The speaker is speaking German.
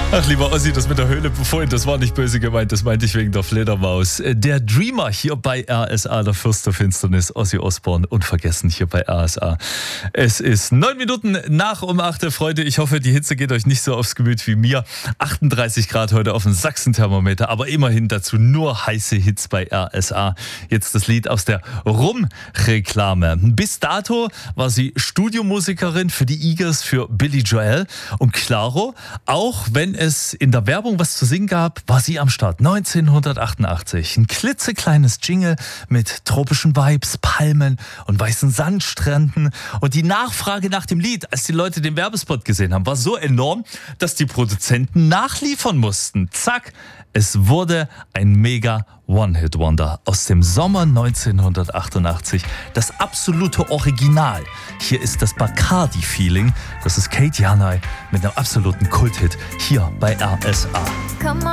Ach, lieber Ossi, das mit der Höhle vorhin, das war nicht böse gemeint, das meinte ich wegen der Fledermaus. Der Dreamer hier bei RSA, der Fürst der Finsternis, Ozzy Osbourne, unvergessen hier bei RSA. Es ist 9 Minuten nach um 8 Freunde. Ich hoffe, die Hitze geht euch nicht so aufs Gemüt wie mir. 38 Grad heute auf dem Sachsen-Thermometer, aber immerhin dazu nur heiße Hits bei RSA. Jetzt das Lied aus der Rum-Reklame. Bis dato war sie Studiomusikerin für die Eagles, für Billy Joel. Und klaro, auch wenn es in der Werbung was zu singen gab, war sie am Start. 1988. Ein klitzekleines Jingle mit tropischen Vibes, Palmen und weißen Sandstränden. Und die Nachfrage nach dem Lied, als die Leute den Werbespot gesehen haben, war so enorm, dass die Produzenten nachliefern mussten. Zack, es wurde ein mega One-Hit-Wonder aus dem Sommer 1988. Das absolute Original. Hier ist das Bacardi-Feeling. Das ist Kate Yanai mit einem absoluten Kulthit hier bei RSA.